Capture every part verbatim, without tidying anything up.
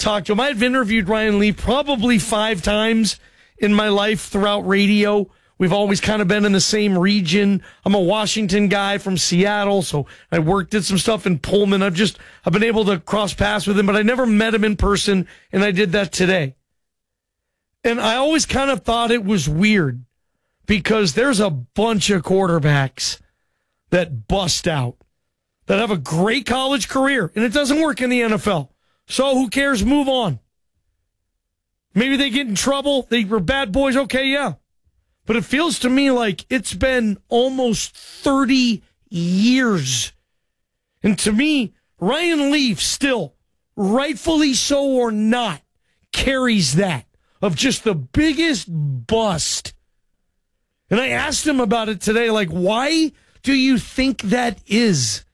talked to him. I've interviewed Ryan Leaf probably five times in my life throughout radio. We've always kind of been in the same region. I'm a Washington guy from Seattle, so I worked, did some stuff in Pullman. I've just, I've been able to cross paths with him, but I never met him in person, and I did that today. And I always kind of thought it was weird because there's a bunch of quarterbacks that bust out, that have a great college career, and it doesn't work in the N F L. So who cares? Move on. Maybe they get in trouble. They were bad boys. Okay, yeah. But it feels to me like it's been almost thirty years. And to me, Ryan Leaf still, rightfully so or not, carries that of just the biggest bust. And I asked him about it today, like, why do you think that is?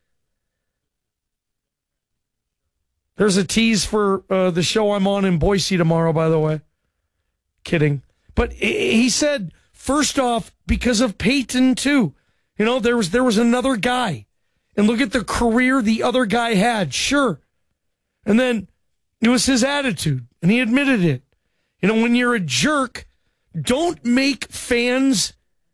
There's a tease for uh, the show I'm on in Boise tomorrow, by the way. Kidding. But he said, first off, because of Peyton, too. You know, there was there was another guy. And look at the career the other guy had. Sure. And then it was his attitude. And he admitted it. You know, when you're a jerk, don't make fans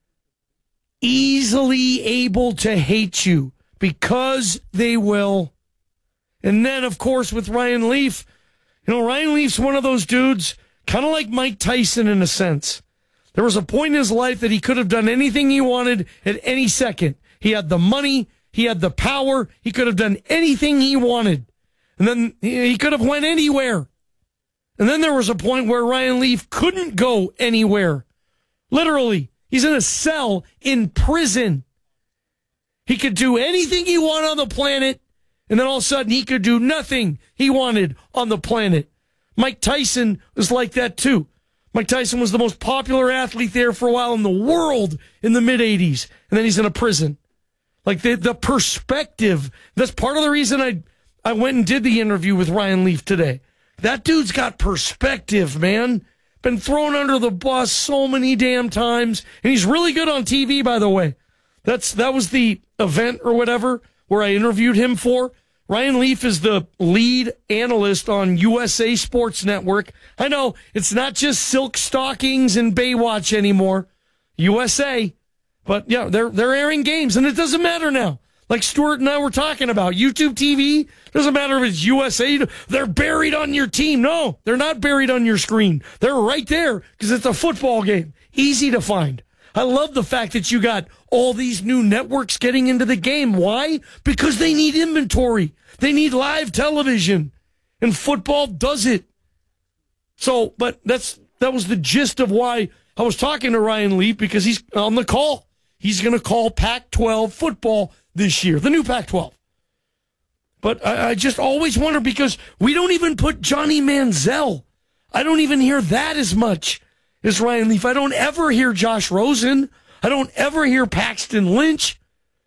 easily able to hate you, because they will. And then, of course, with Ryan Leaf, you know, Ryan Leaf's one of those dudes, kind of like Mike Tyson in a sense. There was a point in his life that he could have done anything he wanted at any second. He had the money, he had the power, he could have done anything he wanted. And then he could have went anywhere. And then there was a point where Ryan Leaf couldn't go anywhere. Literally, he's in a cell in prison. He could do anything he wanted on the planet, and then all of a sudden he could do nothing he wanted on the planet. Mike Tyson was like that too. Mike Tyson was the most popular athlete there for a while in the world in the mid-eighties, and then he's in a prison. Like the the perspective, that's part of the reason I, I went and did the interview with Ryan Leaf today. That dude's got perspective, man. Been thrown under the bus so many damn times, and he's really good on T V, by the way. That's that was the event or whatever where I interviewed him for. Ryan Leaf is the lead analyst on U S A Sports Network. I know it's not just silk stockings and Baywatch anymore. U S A. But yeah, they're they're airing games, and it doesn't matter now. Like Stuart and I were talking about, YouTube T V, doesn't matter if it's U S A, they're buried on your team. No, they're not buried on your screen. They're right there because it's a football game. Easy to find. I love the fact that you got all these new networks getting into the game. Why? Because they need inventory. They need live television. And football does it. So, but that's that was the gist of why I was talking to Ryan Leaf, because he's on the call. He's going to call Pac twelve football this year, the new Pac twelve. But I, I just always wonder, because we don't even put Johnny Manziel. I don't even hear that as much as Ryan Leaf. I don't ever hear Josh Rosen. I don't ever hear Paxton Lynch.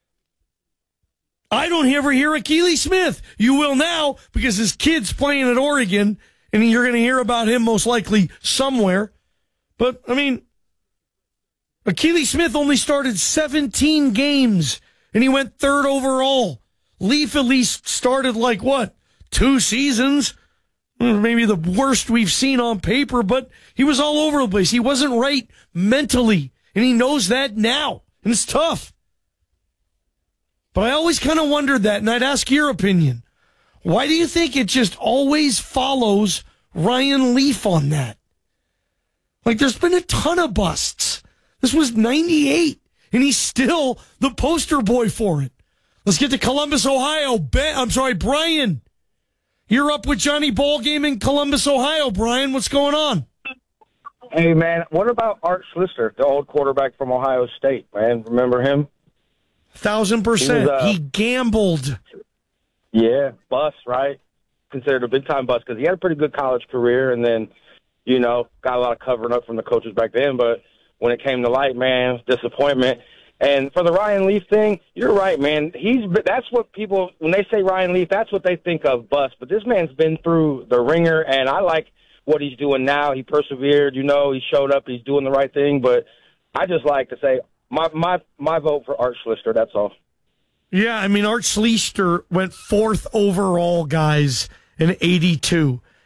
I don't ever hear Akili Smith. You will now, because his kid's playing at Oregon, and you're going to hear about him most likely somewhere. But, I mean, Akili Smith only started seventeen games, and he went third overall. Leaf at least started, like, what, two seasons? Maybe the worst we've seen on paper, but he was all over the place. He wasn't right mentally, and he knows that now, and it's tough. But I always kind of wondered that, and I'd ask your opinion. Why do you think it just always follows Ryan Leaf on that? Like, there's been a ton of busts. This was ninety-eight, and he's still the poster boy for it. Let's get to Columbus, Ohio. Ben, I'm sorry, Brian. You're up with Johnny Ballgame in Columbus, Ohio. Brian, what's going on? Hey, man, what about Art Schlichter, the old quarterback from Ohio State, man? Remember him? Thousand percent. He, was, uh, he gambled. Yeah, bust, right? Considered a big-time bust, because he had a pretty good college career, and then, you know, got a lot of covering up from the coaches back then. But when it came to light, man, disappointment. And for the Ryan Leaf thing, you're right, man. He's that's what people, when they say Ryan Leaf, that's what they think of, bust. But this man's been through the ringer, and I like what he's doing now. He persevered, you know, he showed up, he's doing the right thing. But I just like to say my my my vote for Art Schlichter, that's all. Yeah, I mean, Art Schlichter went fourth overall, guys, in eighty-two.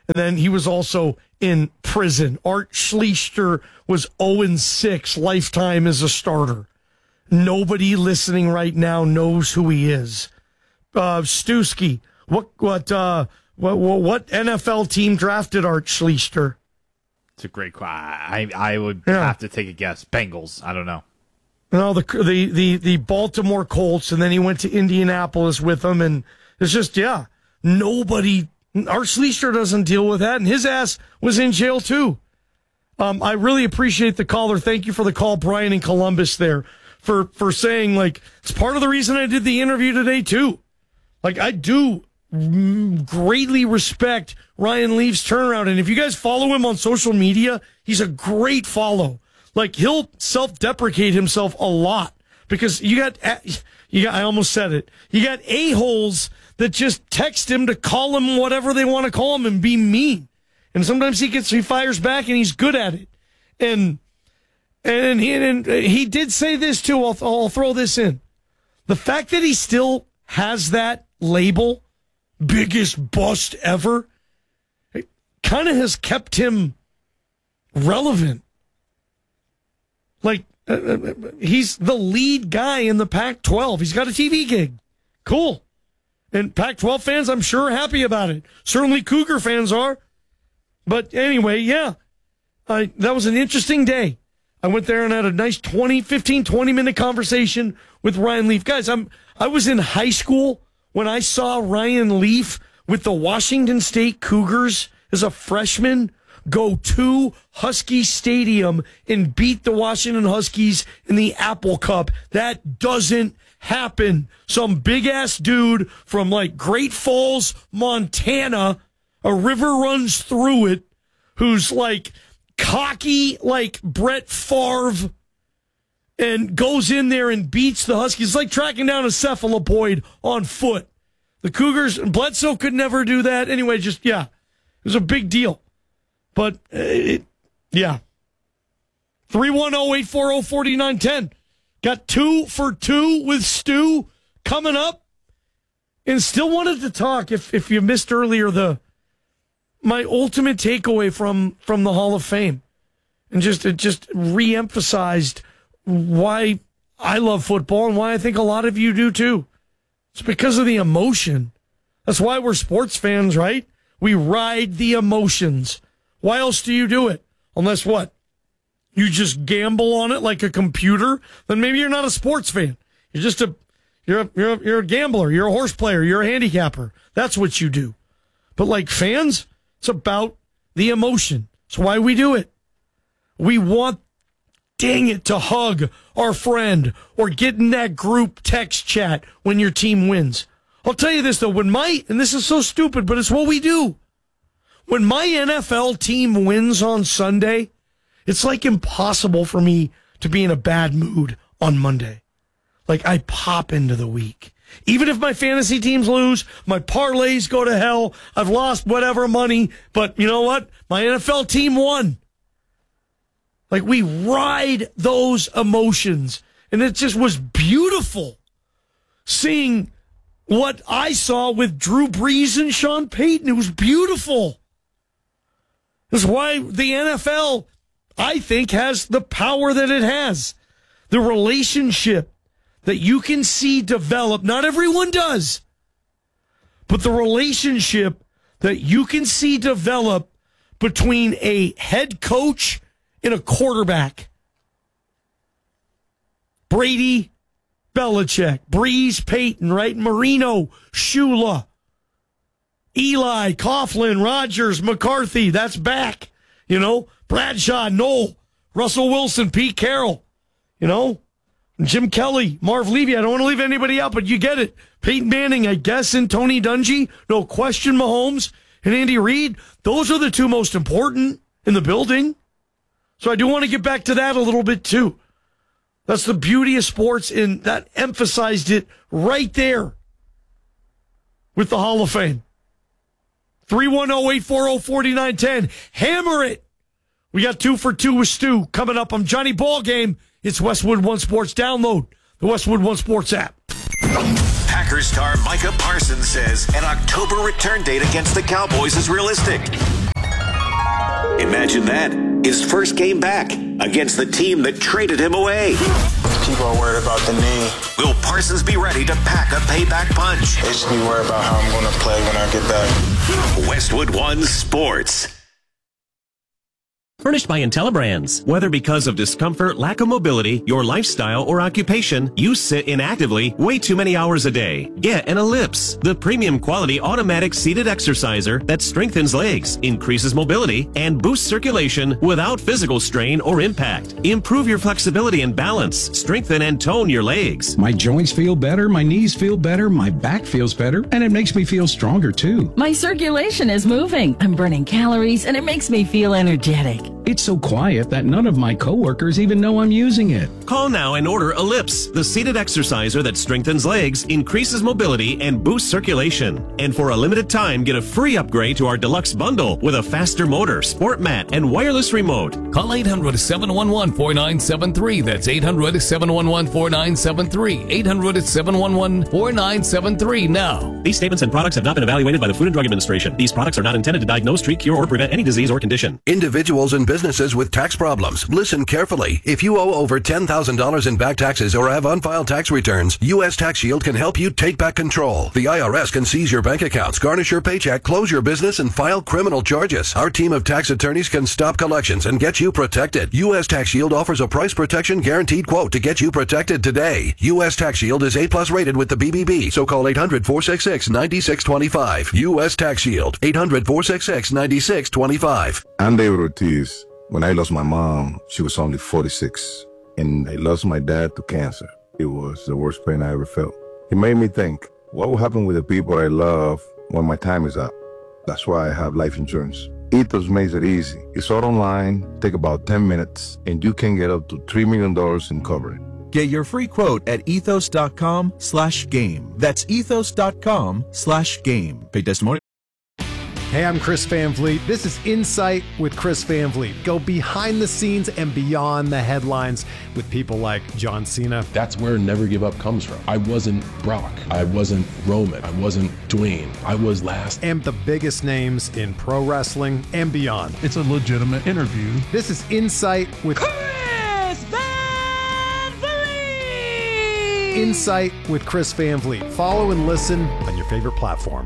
And then he was also in prison. Art Schlichter was oh and six lifetime as a starter. Nobody listening right now knows who he is. Uh, Stuski, what what uh, what what N F L team drafted Art Schlichter? It's a great question. I I would Yeah. have to take a guess. Bengals. I don't know. No, the the the the Baltimore Colts, and then he went to Indianapolis with them, and it's just yeah, nobody. Art Schlichter doesn't deal with that, and his ass was in jail too. Um, I really appreciate the caller. Thank you for the call, Brian in Columbus. There for for saying like it's part of the reason I did the interview today too. Like I do greatly respect Ryan Leaf's turnaround, and if you guys follow him on social media, he's a great follow. Like he'll self-deprecate himself a lot because you got you got I almost said it. You got a-holes that just text him to call him whatever they want to call him and be mean. And sometimes he gets he fires back and he's good at it. And and he and he did say this too. I'll, I'll throw this in. The fact that he still has that label, biggest bust ever, it kind of has kept him relevant. Like, uh, he's the lead guy in the Pac twelve. He's got a T V gig. Cool. And Pac twelve fans, I'm sure, are happy about it. Certainly Cougar fans are. But anyway, yeah. I, that was an interesting day. I went there and had a nice twenty, fifteen, twenty-minute conversation with Ryan Leaf. Guys, I'm, I was in high school when I saw Ryan Leaf with the Washington State Cougars as a freshman go to Husky Stadium and beat the Washington Huskies in the Apple Cup. That doesn't happen. Some big-ass dude from, like, Great Falls, Montana, a river runs through it, who's, like, cocky like Brett Favre, and goes in there and beats the Huskies. It's like tracking down a cephalopoid on foot. The Cougars, Bledsoe could never do that. Anyway, just, yeah, it was a big deal. But, uh, it, yeah. three one zero, eight four zero, four nine one zero. Got two for two with Stu coming up. And still wanted to talk, if if you missed earlier, the my ultimate takeaway from, from the Hall of Fame. And just it just re-emphasized why I love football and why I think a lot of you do too. It's because of the emotion. That's why we're sports fans, right? We ride the emotions. Why else do you do it? Unless what? You just gamble on it like a computer? Then maybe you're not a sports fan. You're just a you're a, you're a, you're a gambler. You're a horse player. You're a handicapper. That's what you do. But like fans, it's about the emotion. It's why we do it. We want, dang it, to hug our friend or get in that group text chat when your team wins. I'll tell you this, though. When my, and this is so stupid, but it's what we do. When my N F L team wins on Sunday, it's like impossible for me to be in a bad mood on Monday. Like I pop into the week. Even if my fantasy teams lose, my parlays go to hell. I've lost whatever money, but you know what? My N F L team won. Like we ride those emotions. And it just was beautiful seeing what I saw with Drew Brees and Sean Payton. It was beautiful. That's why the N F L, I think, has the power that it has. The relationship that you can see develop. Not everyone does. But the relationship that you can see develop between a head coach and a quarterback. Brady, Belichick, Breeze, Peyton, right? Marino, Shula, Eli, Coughlin, Rodgers, McCarthy, that's back. You know, Bradshaw, Noel, Russell Wilson, Pete Carroll, you know, Jim Kelly, Marv Levy. I don't want to leave anybody out, but you get it. Peyton Manning, I guess, and Tony Dungy. No question, Mahomes and Andy Reid. Those are the two most important in the building. So I do want to get back to that a little bit, too. That's the beauty of sports, and that emphasized it right there with the Hall of Fame. three one zero, eight four zero, four nine one zero. Hammer it. We got two for two with Stu coming up on Johnny Ballgame. It's Westwood One Sports. Download the Westwood One Sports app. Packers Packers star Micah Parsons says an October return date against the Cowboys is realistic. Imagine that. His first game back against the team that traded him away. People are worried about the knee. Will Parsons be ready to pack a payback punch? They should be worried about how I'm going to play when I get back. Westwood One Sports. Furnished by IntelliBrands. Whether because of discomfort, lack of mobility, your lifestyle, or occupation, you sit inactively way too many hours a day. Get an Ellipse, the premium quality automatic seated exerciser that strengthens legs, increases mobility, and boosts circulation without physical strain or impact. Improve your flexibility and balance. Strengthen and tone your legs. My joints feel better, my knees feel better, my back feels better, and it makes me feel stronger too. My circulation is moving. I'm burning calories, and it makes me feel energetic. It's so quiet that none of my coworkers even know I'm using it. Call now and order Ellipse, the seated exerciser that strengthens legs, increases mobility, and boosts circulation. And for a limited time, get a free upgrade to our deluxe bundle with a faster motor, sport mat, and wireless remote. Call eight hundred, seven one one, four nine seven three. That's eight hundred, seven one one, four nine seven three. eight hundred, seven one one, four nine seven three now. These statements and products have not been evaluated by the Food and Drug Administration. These products are not intended to diagnose, treat, cure, or prevent any disease or condition. Individuals and businesses with tax problems, listen carefully. If you owe over ten thousand dollars in back taxes or have unfiled tax returns, U S Tax Shield can help you take back control. The I R S can seize your bank accounts, garnish your paycheck, close your business, and file criminal charges. Our team of tax attorneys can stop collections and get you protected. U S Tax Shield offers a price protection guaranteed quote to get you protected today. U S Tax Shield is A plus rated with the B B B, so call eight hundred, four six six, nine six two five. U S Tax Shield, eight hundred, four six six, nine six two five. I'm David Ortiz. When I lost my mom, she was only forty-six, and I lost my dad to cancer. It was the worst pain I ever felt. It made me think, what will happen with the people I love when my time is up? That's why I have life insurance. Ethos makes it easy. It's all online, take about ten minutes, and you can get up to three million dollars in coverage. Get your free quote at ethos.com slash game. That's ethos.com slash game. Pay testimony. Hey, I'm Chris Van Vliet. This is Insight with Chris Van Vliet. Go behind the scenes and beyond the headlines with people like John Cena. That's where Never Give Up comes from. I wasn't Brock. I wasn't Roman. I wasn't Dwayne. I was last. And the biggest names in pro wrestling and beyond. It's a legitimate interview. This is Insight with Chris Van Vliet. Insight with Chris Van Vliet. Follow and listen on your favorite platform.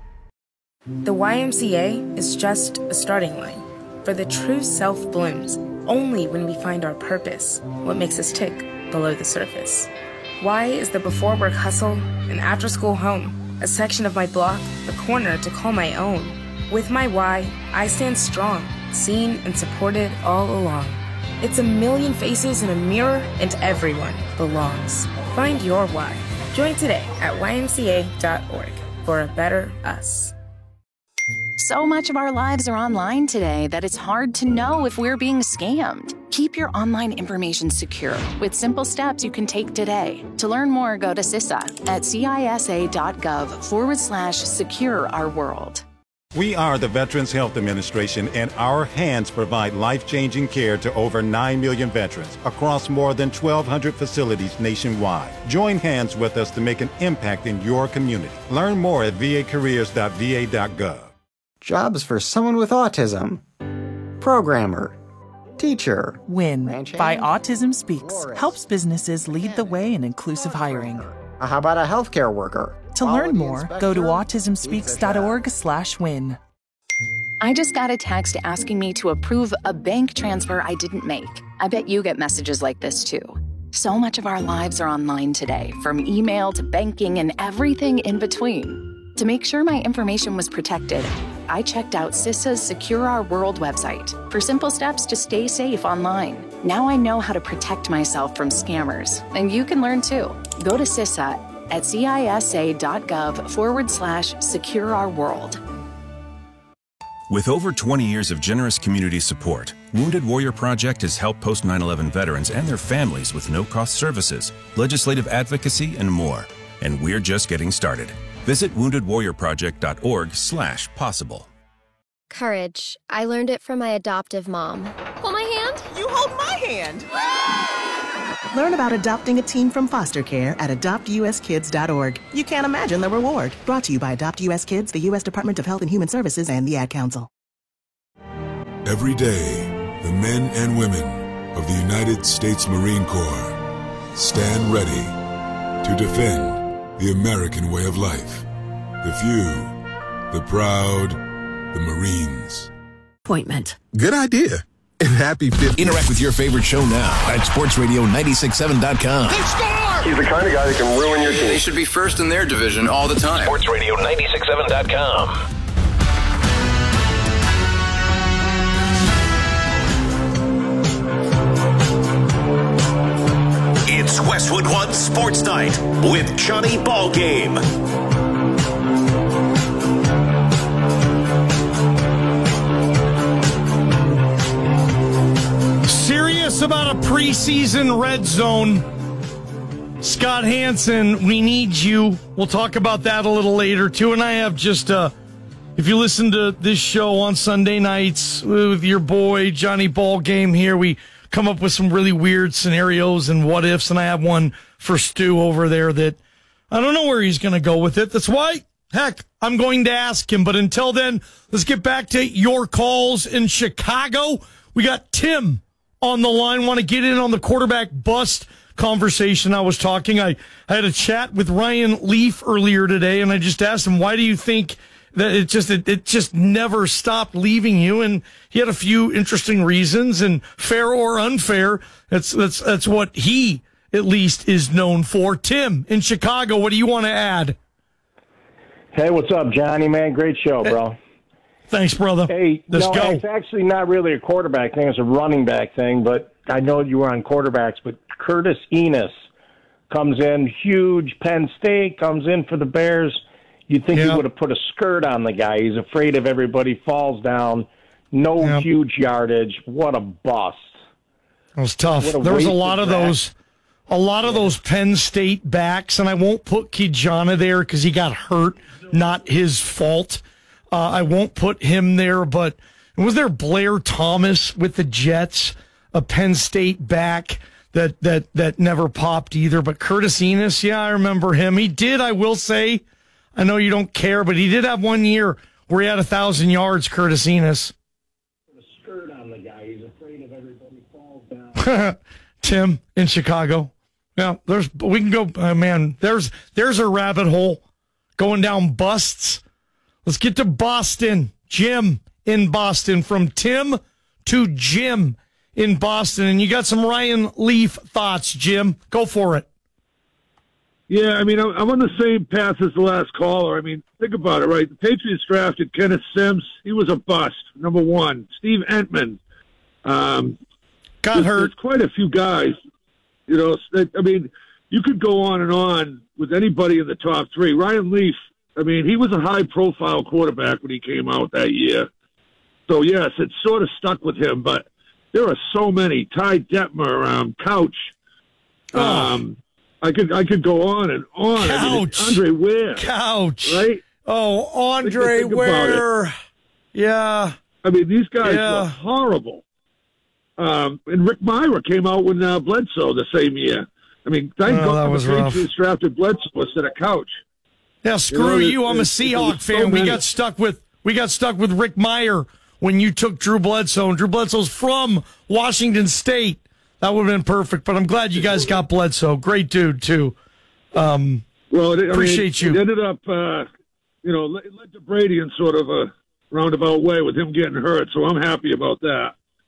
The Y M C A is just a starting line, for the true self blooms only when we find our purpose, what makes us tick below the surface. Y is the before work hustle, an after school home, a section of my block, a corner to call my own. With my Y, I stand strong, seen and supported all along. It's a million faces in a mirror, and everyone belongs. Find your Y. Join today at Y M C A dot org for a better us. So much of our lives are online today that it's hard to know if we're being scammed. Keep your online information secure with simple steps you can take today. To learn more, go to CISA at cisa.gov forward slash secure our world. We are the Veterans Health Administration, and our hands provide life-changing care to over nine million veterans across more than twelve hundred facilities nationwide. Join hands with us to make an impact in your community. Learn more at v a careers dot v a dot gov. Jobs for someone with autism. Programmer. Teacher. WIN by Autism Speaks helps businesses lead the way in inclusive hiring. How about a healthcare worker? To learn more, go to autism speaks dot org slash win. I just got a text asking me to approve a bank transfer I didn't make. I bet you get messages like this too. So much of our lives are online today, from email to banking and everything in between. To make sure my information was protected, I checked out CISA's Secure Our World website for simple steps to stay safe online. Now I know how to protect myself from scammers, and you can learn too. Go to CISA at cisa.gov forward slash secure our world. With over twenty years of generous community support, Wounded Warrior Project has helped post nine eleven veterans and their families with no-cost services, legislative advocacy, and more. And we're just getting started. Visit wounded warrior project dot org slash possible. Courage. I learned it from my adoptive mom. Hold my hand. You hold my hand. Learn about adopting a teen from foster care at adopt u s kids dot org. You can't imagine the reward. Brought to you by Adopt U S Kids, the U S Department of Health and Human Services, and the Ad Council. Every day, the men and women of the United States Marine Corps stand ready to defend the American way of life. The few, the proud, the Marines. Appointment. Good idea. And happy fiftieth. Interact with your favorite show now at sports radio nine six seven dot com. He scored! He's the kind of guy that can ruin your team. They should be first in their division all the time. sports radio nine six seven dot com. It's Westwood One Sports Night with Johnny Ballgame. Serious about a preseason red zone. Scott Hansen, we need you. We'll talk about that a little later, too. And I have just, uh, if you listen to this show on Sunday nights with your boy Johnny Ballgame here, we come up with some really weird scenarios and what ifs, and I have one for Stu over there that I don't know where he's going to go with it. That's why, heck, I'm going to ask him. But until then, let's get back to your calls in Chicago. We got Tim on the line. Want to get in on the quarterback bust conversation I was talking. I, I had a chat with Ryan Leaf earlier today, and I just asked him, why do you think that it just it, it just never stopped leaving you? And he had a few interesting reasons, and fair or unfair, that's that's that's what he at least is known for. Tim in Chicago, what do you want to add? Hey, what's up, Johnny, man? Great show, bro. Thanks, brother. Hey, Let's no, go. It's actually not really a quarterback thing. It's a running back thing, but I know you were on quarterbacks, but Curtis Enis comes in, huge Penn State, comes in for the Bears. You'd think Yeah. he would have put a skirt on the guy. He's afraid of everybody, falls down, no Yeah. huge yardage. What a bust. It was tough. What a There was a wasted lot of draft. those, a lot of those Penn State backs, and I won't put Kijana there because he got hurt, not his fault. Uh, I won't put him there, but was there Blair Thomas with the Jets, a Penn State back that that that never popped either? But Curtis Enis, yeah, I remember him. He did, I will say, I know you don't care, but he did have one year where he had a thousand yards. Curtis Enis. Skirt on the guy. He's afraid of everybody, falls down. Tim in Chicago. Yeah, there's we can go. Uh, man, there's there's a rabbit hole going down busts. Let's get to Boston. Jim in Boston. From Tim to Jim in Boston, and you got some Ryan Leaf thoughts, Jim. Go for it. Yeah, I mean, I'm on the same path as the last caller. I mean, think about it, right? The Patriots drafted Kenneth Sims. He was a bust, number one. Steve Entman. Um, Got there's, hurt. There's quite a few guys. You know, that, I mean, you could go on and on with anybody in the top three. Ryan Leaf, I mean, he was a high-profile quarterback when he came out that year. So, yes, it sort of stuck with him, but there are so many. Ty Detmer, um, Couch. Um, I could I could go on and on. Couch. I mean, Andre Ware. Couch. Right? Oh, Andre Think- think about Ware. it. Yeah. I mean, these guys Yeah. were horrible. Um, and Rick Myra came out with uh, Bledsoe the same year. I mean, thank Oh, that God was the rough. Patriots drafted Bledsoe instead of Couch. Yeah, screw know, you. it- I'm a it- Seahawk there's so fan. We many. got stuck with we got stuck with Rick Meyer when you took Drew Bledsoe. And Drew Bledsoe's from Washington State. That would have been perfect. But I'm glad you guys got Bledsoe. Great dude too. Um, Well, it, I appreciate mean, you. It ended up, uh, you know, it led to Brady in sort of a roundabout way with him getting hurt. So I'm happy about that.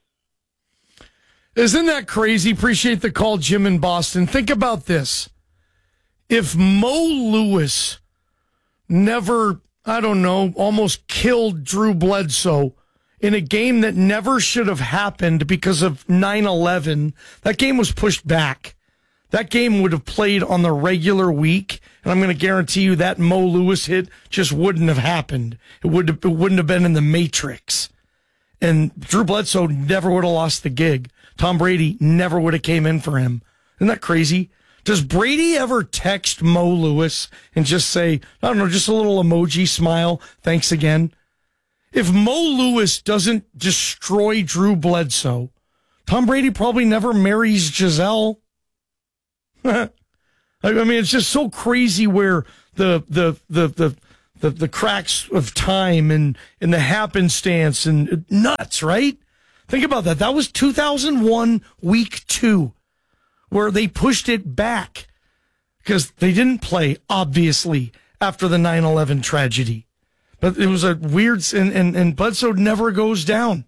Isn't that crazy? Appreciate the call, Jim in Boston. Think about this. If Mo Lewis never, I don't know, almost killed Drew Bledsoe in a game that never should have happened because of nine eleven, that game was pushed back. That game would have played on the regular week, and I'm going to guarantee you that Mo Lewis hit just wouldn't have happened. It, would have, it wouldn't have been in the Matrix. And Drew Bledsoe never would have lost the gig. Tom Brady never would have came in for him. Isn't that crazy? Does Brady ever text Mo Lewis and just say, I don't know, just a little emoji smile, thanks again? If Mo Lewis doesn't destroy Drew Bledsoe, Tom Brady probably never marries Giselle. I mean, it's just so crazy where the the the the the, the cracks of time and, and the happenstance and nuts, right? Think about that. That was two thousand one, week two, where they pushed it back because they didn't play, obviously, after the nine eleven tragedy. But it was a weird, and, and, and Bledsoe never goes down.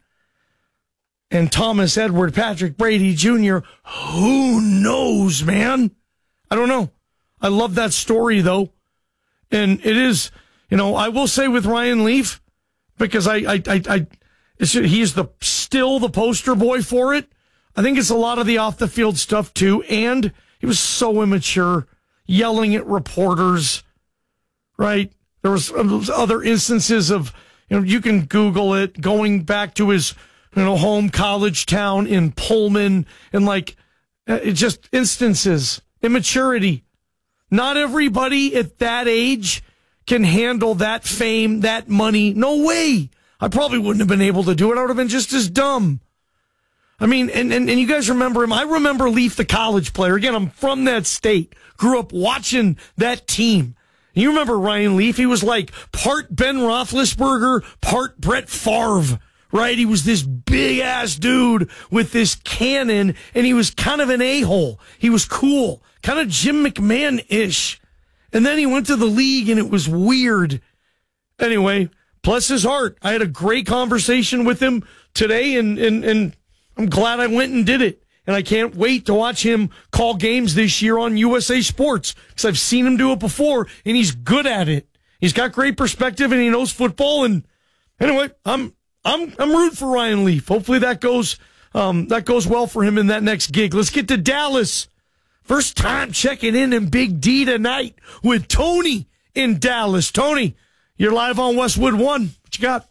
And Thomas Edward, Patrick Brady Junior, who knows, man? I don't know. I love that story, though. And it is, you know, I will say with Ryan Leaf, because I, I, I, I it's, he's the still the poster boy for it. I think it's a lot of the off the field stuff too. And he was so immature, yelling at reporters, right? There was other instances of, you know, you can Google it, going back to his, you know, home college town in Pullman, and like, it just instances, immaturity. Not everybody at that age can handle that fame, that money. No way. I probably wouldn't have been able to do it. I would have been just as dumb. I mean, and, and, and you guys remember him. I remember Leaf, the college player. Again, I'm from that state. Grew up watching that team. You remember Ryan Leaf? He was like part Ben Roethlisberger, part Brett Favre, right? He was this big-ass dude with this cannon, and he was kind of an a-hole. He was cool, kind of Jim McMahon-ish. And then he went to the league, and it was weird. Anyway, bless his heart. I had a great conversation with him today, and, and, and I'm glad I went and did it. And I can't wait to watch him call games this year on U S A Sports, because I've seen him do it before, and he's good at it. He's got great perspective, and he knows football. And anyway, I'm I'm I'm rooting for Ryan Leaf. Hopefully that goes um, that goes well for him in that next gig. Let's get to Dallas. First time checking in in Big D tonight with Tony in Dallas. Tony, you're live on Westwood One. What you got?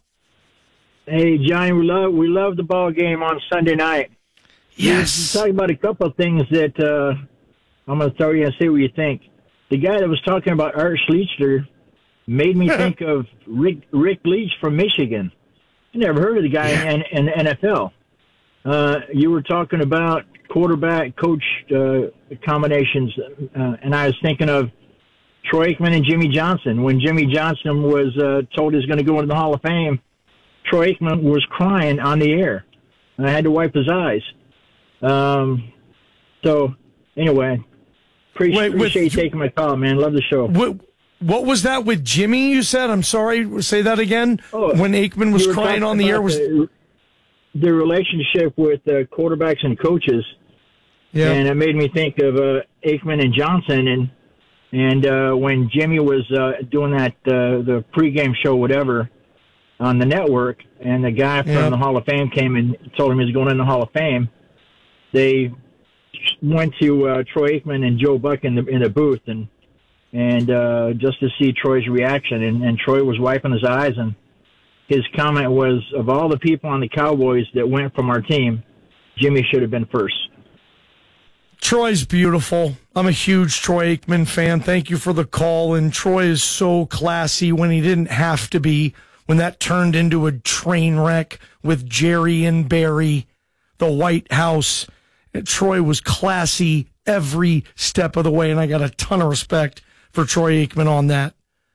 Hey, Johnny, we love we love the ball game on Sunday night. Yes. We're talking about a couple of things that uh, I'm going to throw you and see what you think. The guy that was talking about Art Schlichter made me think of Rick Rick Leach from Michigan. I never heard of the guy yeah. in, in the N F L. Uh, you were talking about quarterback coach uh, combinations, uh, and I was thinking of Troy Aikman and Jimmy Johnson. When Jimmy Johnson was uh, told he was going to go into the Hall of Fame, Troy Aikman was crying on the air, and I had to wipe his eyes. Um, so anyway, appreciate, Wait, appreciate with, you taking my call, man. Love the show. What, what was that with Jimmy? You said, I'm sorry. Say that again. Oh, when Aikman was crying on the air, was the, the relationship with uh, quarterbacks and coaches. Yeah. And it made me think of uh, Aikman and Johnson, and and uh, when Jimmy was uh, doing that uh, the pregame show, whatever, on the network, and the guy from yeah. the Hall of Fame came and told him he was going in the Hall of Fame. They went to uh, Troy Aikman and Joe Buck in the in the booth, and and uh, just to see Troy's reaction, and, and Troy was wiping his eyes, and his comment was, of all the people on the Cowboys that went from our team, Jimmy should have been first. Troy's beautiful. I'm a huge Troy Aikman fan. Thank you for the call. And Troy is so classy when he didn't have to be, when that turned into a train wreck with Jerry and Barry, the White House. Troy was classy every step of the way, and I got a ton of respect for Troy Aikman on that.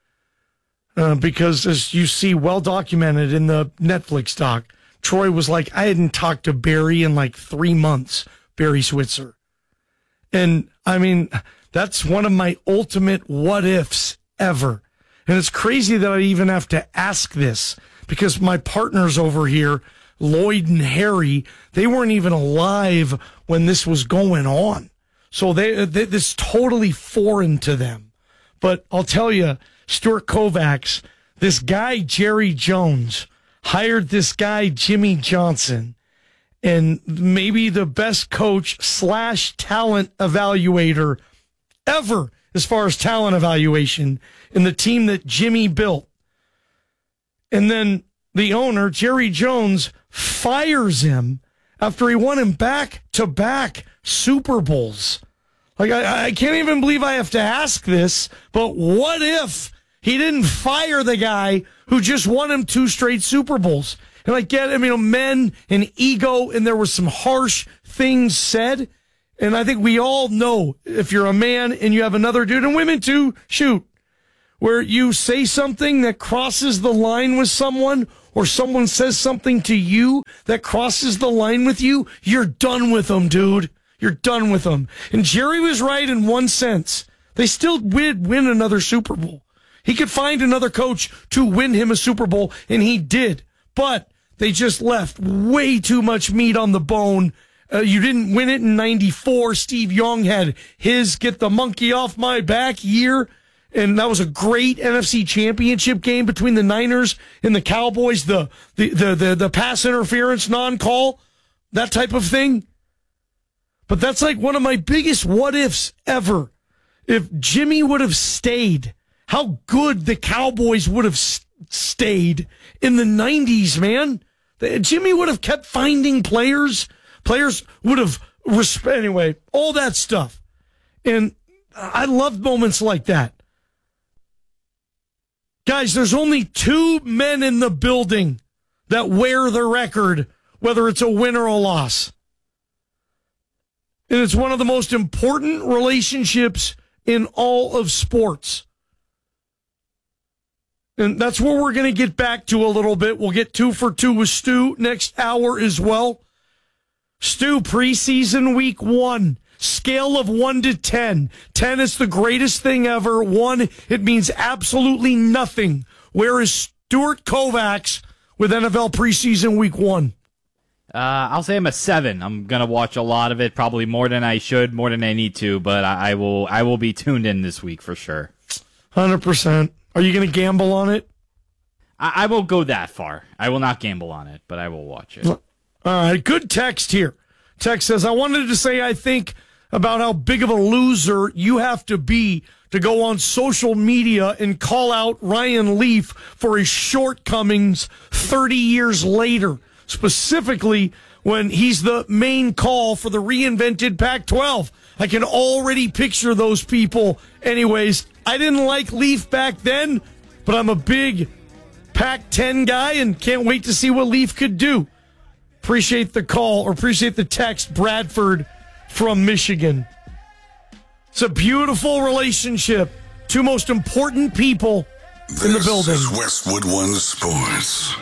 Uh, because, as you see, well documented in the Netflix doc, Troy was like, I hadn't talked to Barry in like three months, Barry Switzer. And, I mean, that's one of my ultimate what-ifs ever. And it's crazy that I even have to ask this, because my partners over here, Lloyd and Harry, they weren't even alive when this was going on. So they, they this is totally foreign to them. But I'll tell you, Stuart Kovacs, this guy, Jerry Jones, hired this guy, Jimmy Johnson, and maybe the best coach slash talent evaluator ever as far as talent evaluation in the team that Jimmy built. And then the owner, Jerry Jones, fires him after he won him back-to-back Super Bowls. Like, I, I can't even believe I have to ask this, but what if he didn't fire the guy who just won him two straight Super Bowls? And I get, I mean, men and ego, and there were some harsh things said, And I think we all know if you're a man and you have another dude, and women too, shoot, where you say something that crosses the line with someone, or someone says something to you that crosses the line with you, you're done with them, dude. You're done with them. And Jerry was right in one sense. They still would win another Super Bowl. He could find another coach to win him a Super Bowl, and he did. But they just left way too much meat on the bone. Uh, you didn't win it in ninety-four. Steve Young had his get the monkey off my back year. And that was a great N F C championship game between the Niners and the Cowboys, the the the the, the pass interference non-call, that type of thing. But that's like one of my biggest what ifs ever. If Jimmy would have stayed, how good the Cowboys would have st- stayed in the nineties, man. Jimmy would have kept finding players. Players would have respect anyway, all that stuff. And I love moments like that. Guys, there's only two men in the building that wear the record, whether it's a win or a loss. And it's one of the most important relationships in all of sports. And that's where we're going to get back to a little bit. We'll get two for two with Stu next hour as well. Stu, preseason week one. Scale of one to ten. ten is the greatest thing ever. one, it means absolutely nothing. Where is Stuart Kovacs with N F L preseason week one? Uh, I'll say I'm a seven. I'm going to watch a lot of it, probably more than I should, more than I need to, but I, I will I will be tuned in this week for sure. one hundred percent. Are you going to gamble on it? I, I won't go that far. I will not gamble on it, but I will watch it. All right, good text here. Text says, I wanted to say I think about how big of a loser you have to be to go on social media and call out Ryan Leaf for his shortcomings thirty years later, specifically when he's the main call for the reinvented Pac twelve. I can already picture those people. Anyways, I didn't like Leaf back then, but I'm a big Pac ten guy and can't wait to see what Leaf could do. Appreciate the call, or appreciate the text, Bradford from Michigan. It's a beautiful relationship. Two most important people this in the building. This is Westwood One Sports.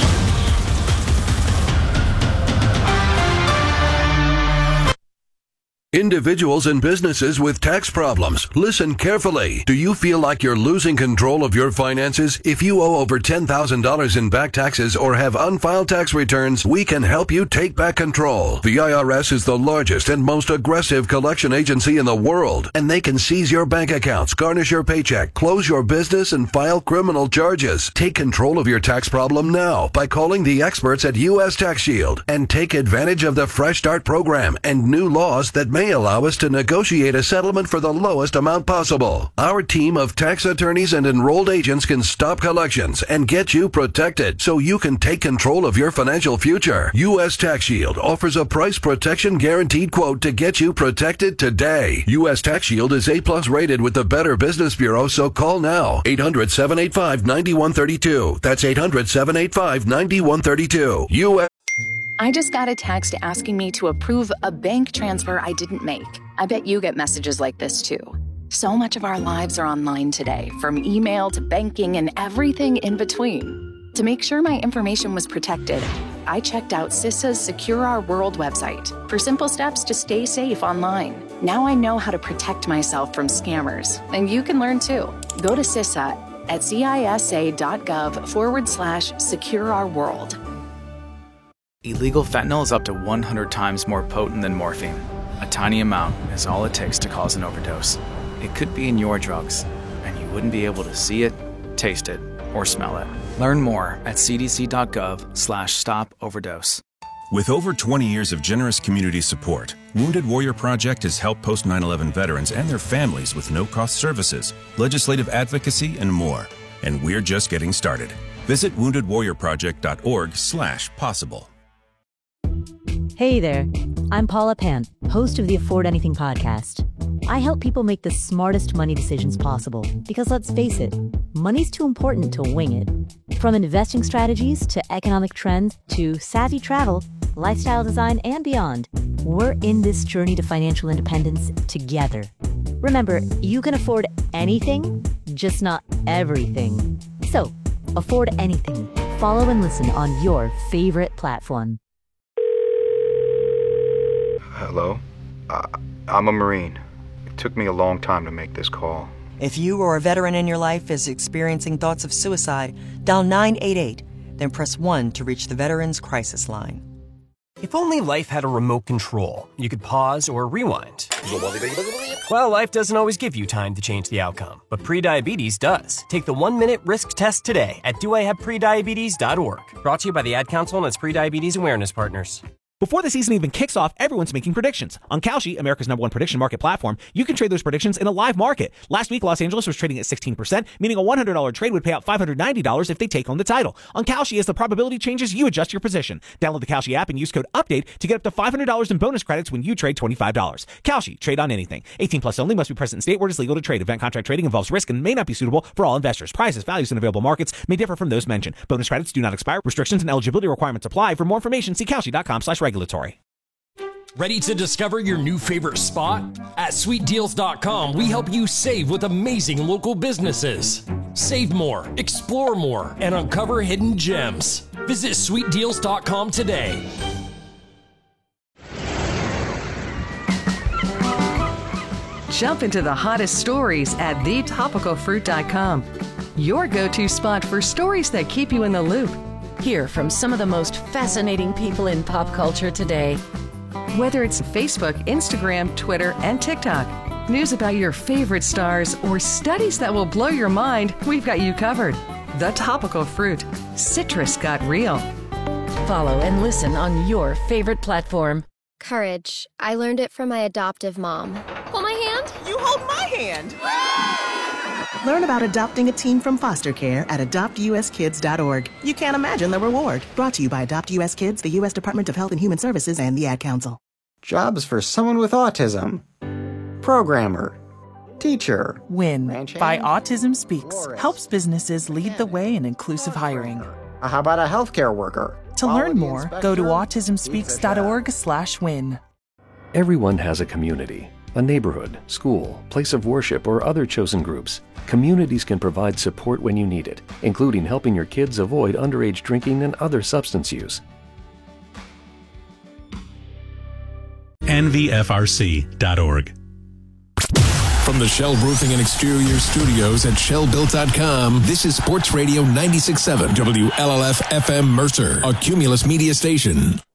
Individuals and businesses with tax problems, listen carefully. Do you feel like you're losing control of your finances? If you owe over ten thousand dollars in back taxes or have unfiled tax returns, we can help you take back control. The I R S is the largest and most aggressive collection agency in the world, and they can seize your bank accounts, garnish your paycheck, close your business, and file criminal charges. Take control of your tax problem now by calling the experts at U S Tax Shield and take advantage of the Fresh Start program and new laws that may allow us to negotiate a settlement for the lowest amount possible. Our team of tax attorneys and enrolled agents can stop collections and get you protected so you can take control of your financial future. U S Tax Shield offers a price protection guaranteed quote to get you protected today. U S Tax Shield is A plus rated with the Better Business Bureau, so call now. eight hundred, seven eight five, nine one three two. That's eight hundred, seven eight five, nine one three two. U S I just got a text asking me to approve a bank transfer I didn't make. I bet you get messages like this too. So much of our lives are online today, from email to banking and everything in between. To make sure my information was protected, I checked out CISA's Secure Our World website for simple steps to stay safe online. Now I know how to protect myself from scammers, and you can learn too. Go to CISA at cisa.gov forward slash secure our world. Illegal fentanyl is up to one hundred times more potent than morphine. A tiny amount is all it takes to cause an overdose. It could be in your drugs, and you wouldn't be able to see it, taste it, or smell it. Learn more at cdc.gov slash stop overdose. With over twenty years of generous community support, Wounded Warrior Project has helped post nine eleven veterans and their families with no-cost services, legislative advocacy, and more. And we're just getting started. Visit wounded warrior project dot org slash possible. Hey there, I'm Paula Pant, host of the Afford Anything podcast. I help people make the smartest money decisions possible because, let's face it, money's too important to wing it. From investing strategies to economic trends to savvy travel, lifestyle design, and beyond, We're in this journey to financial independence together. Remember, you can afford anything, just not everything. So, afford anything. Follow and listen on your favorite platform. Hello? Uh, I'm a Marine. It took me a long time to make this call. If you or a veteran in your life is experiencing thoughts of suicide, dial nine eight eight, then press one to reach the Veterans Crisis Line. If only life had a remote control, you could pause or rewind. Well, life doesn't always give you time to change the outcome, but prediabetes does. Take the one-minute risk test today at do I have prediabetes dot org. Brought to you by the Ad Council and its Prediabetes Awareness Partners. Before the season even kicks off, everyone's making predictions. On Kalshi, America's number one prediction market platform, you can trade those predictions in a live market. Last week, Los Angeles was trading at sixteen percent, meaning a one hundred dollars trade would pay out five hundred ninety dollars if they take home the title. On Kalshi, as the probability changes, you adjust your position. Download the Kalshi app and use code UPDATE to get up to five hundred dollars in bonus credits when you trade twenty-five dollars. Kalshi, trade on anything. eighteen plus only, must be present in state where it is legal to trade. Event contract trading involves risk and may not be suitable for all investors. Prices, values, and available markets may differ from those mentioned. Bonus credits do not expire. Restrictions and eligibility requirements apply. For more information, see Kalshi.com slash regulatory. Ready to discover your new favorite spot? At sweet deals dot com, we help you save with amazing local businesses. Save more, explore more, and uncover hidden gems. Visit sweet deals dot com today. Jump into the hottest stories at the topical fruit dot com. Your go-to spot for stories that keep you in the loop. Hear from some of the most fascinating people in pop culture today. Whether it's Facebook, Instagram, Twitter, and TikTok, news about your favorite stars, or studies that will blow your mind, we've got you covered. The Topical Fruit. Citrus got real. Follow and listen on your favorite platform. Courage. I learned it from my adoptive mom. Hold my hand. You hold my hand. Learn about adopting a teen from foster care at adopt u s kids dot org. You can't imagine the reward. Brought to you by Adopt U S Kids, the U S Department of Health and Human Services, and the Ad Council. Jobs for someone with autism. Programmer. Teacher. WIN by Autism Speaks helps businesses lead the way in inclusive hiring. How about a healthcare worker? To learn more, go to autism speaks dot org slash win. Everyone has a community, a neighborhood, school, place of worship, or other chosen groups. Communities can provide support when you need it, including helping your kids avoid underage drinking and other substance use. N V F R C dot org. From the Shell Roofing and Exterior Studios at shell built dot com, this is Sports Radio ninety-six point seven W L L F F M Mercer, a Cumulus media station.